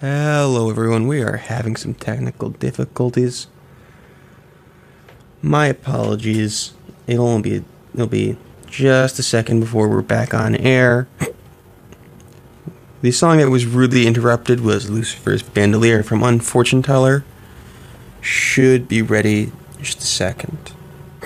Hello everyone, we are having some technical difficulties. My apologies. It'll be just a second before we're back on air. The song that was rudely interrupted was Lucifer's Bandolier from Unfortune Teller. Should be ready in just a second.